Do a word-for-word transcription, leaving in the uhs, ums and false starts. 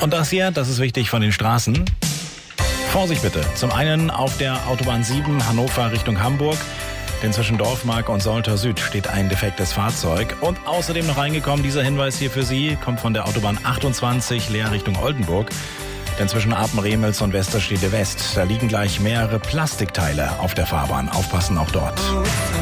Und das hier, das ist wichtig von den Straßen. Vorsicht bitte. Zum einen auf der Autobahn sieben Hannover Richtung Hamburg. Denn zwischen Dorfmark und Soltau Süd steht ein defektes Fahrzeug. Und außerdem noch reingekommen, dieser Hinweis hier für Sie, kommt von der Autobahn achtundzwanzig Leer Richtung Oldenburg. Denn zwischen Apen-Remels und Westerstede West, da liegen gleich mehrere Plastikteile auf der Fahrbahn. Aufpassen auch dort.